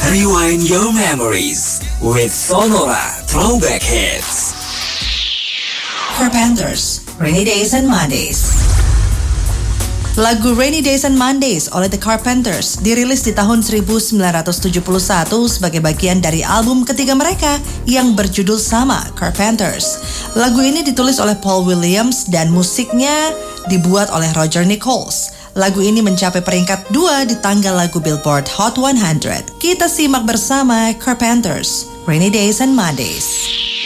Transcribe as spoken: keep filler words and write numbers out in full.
Rewind your memories with Sonora Throwback Hits. Carpenters, Rainy Days and Mondays. Lagu Rainy Days and Mondays oleh The Carpenters dirilis di tahun seribu sembilan ratus tujuh puluh satu sebagai bagian dari album ketiga mereka yang berjudul sama, Carpenters. Lagu ini ditulis oleh Paul Williams dan musiknya dibuat oleh Roger Nichols. Lagu ini mencapai peringkat dua di tangga lagu Billboard Hot seratus. Kita simak bersama Carpenters, Rainy Days and Mondays.